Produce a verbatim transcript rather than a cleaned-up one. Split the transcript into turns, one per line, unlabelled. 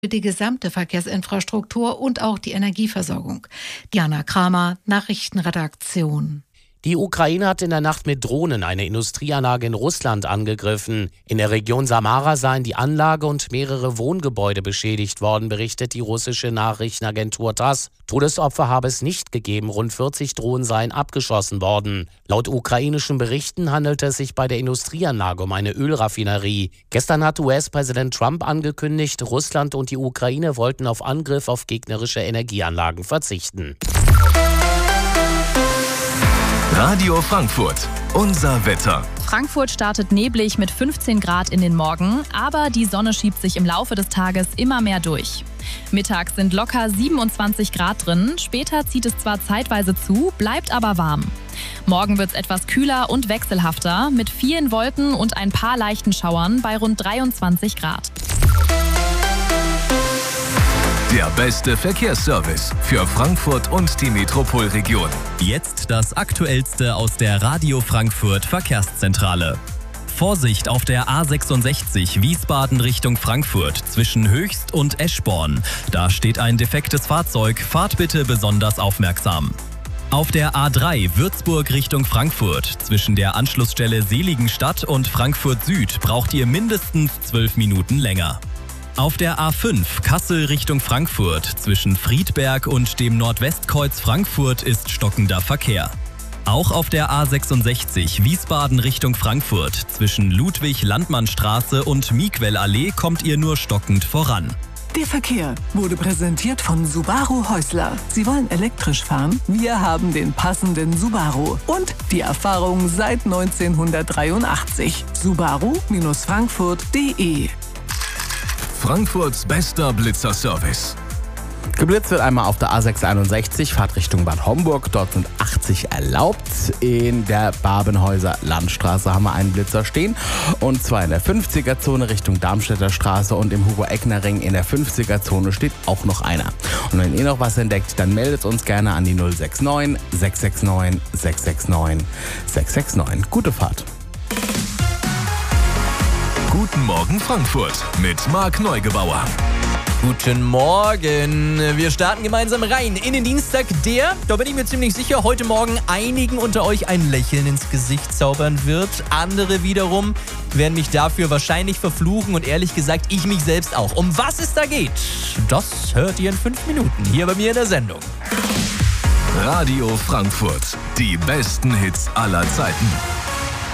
für die gesamte Verkehrsinfrastruktur und auch die Energieversorgung. Diana Kramer, Nachrichtenredaktion.
Die Ukraine hat in der Nacht mit Drohnen eine Industrieanlage in Russland angegriffen. In der Region Samara seien die Anlage und mehrere Wohngebäude beschädigt worden, berichtet die russische Nachrichtenagentur TASS. Todesopfer habe es nicht gegeben, rund vierzig Drohnen seien abgeschossen worden. Laut ukrainischen Berichten handelte es sich bei der Industrieanlage um eine Ölraffinerie. Gestern hat U S-Präsident Trump angekündigt, Russland und die Ukraine wollten auf Angriff auf gegnerische Energieanlagen verzichten.
Radio Frankfurt, unser Wetter.
Frankfurt startet neblig mit fünfzehn Grad in den Morgen, aber die Sonne schiebt sich im Laufe des Tages immer mehr durch. Mittags sind locker siebenundzwanzig Grad drin, später zieht es zwar zeitweise zu, bleibt aber warm. Morgen wird es etwas kühler und wechselhafter, mit vielen Wolken und ein paar leichten Schauern bei rund dreiundzwanzig Grad.
Der beste Verkehrsservice für Frankfurt und die Metropolregion.
Jetzt das Aktuellste aus der Radio Frankfurt Verkehrszentrale. Vorsicht auf der A sechsundsechzig Wiesbaden Richtung Frankfurt zwischen Höchst und Eschborn. Da steht ein defektes Fahrzeug, fahrt bitte besonders aufmerksam. Auf der A drei Würzburg Richtung Frankfurt zwischen der Anschlussstelle Seligenstadt und Frankfurt Süd braucht ihr mindestens zwölf Minuten länger. Auf der A fünf Kassel Richtung Frankfurt zwischen Friedberg und dem Nordwestkreuz Frankfurt ist stockender Verkehr. Auch auf der A sechsundsechzig Wiesbaden Richtung Frankfurt zwischen Ludwig-Landmann-Straße und Miquel-Allee kommt ihr nur stockend voran.
Der Verkehr wurde präsentiert von Subaru Häusler. Sie wollen elektrisch fahren? Wir haben den passenden Subaru. Und die Erfahrung seit neunzehnhundertdreiundachtzig. Subaru Frankfurt punkt de.
Frankfurts bester Blitzerservice.
Geblitzt wird einmal auf der A sechshunderteinundsechzig, Fahrt Richtung Bad Homburg. Dort sind achtzig erlaubt. In der Babenhäuser Landstraße haben wir einen Blitzer stehen. Und zwar in der fünfziger-Zone Richtung Darmstädter Straße und im Hugo-Eckner-Ring in der fünfziger-Zone steht auch noch einer. Und wenn ihr noch was entdeckt, dann meldet uns gerne an die null sechs neun, sechs sechs neun, sechs sechs neun, sechs sechs neun. Gute Fahrt.
Guten Morgen Frankfurt mit Marc Neugebauer.
Guten Morgen. Wir starten gemeinsam rein in den Dienstag, der, da bin ich mir ziemlich sicher, heute Morgen einigen unter euch ein Lächeln ins Gesicht zaubern wird. Andere wiederum werden mich dafür wahrscheinlich verfluchen und ehrlich gesagt, ich mich selbst auch. Um was es da geht, das hört ihr in fünf Minuten hier bei mir in der Sendung.
Radio Frankfurt, die besten Hits aller Zeiten.